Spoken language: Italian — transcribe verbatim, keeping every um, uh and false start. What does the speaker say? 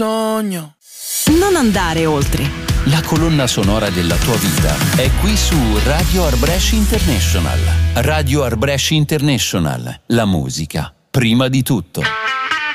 sogno. Non andare oltre. La colonna sonora della tua vita è qui su Radio Arbresh International. Radio Arbresh International. La musica, prima di tutto.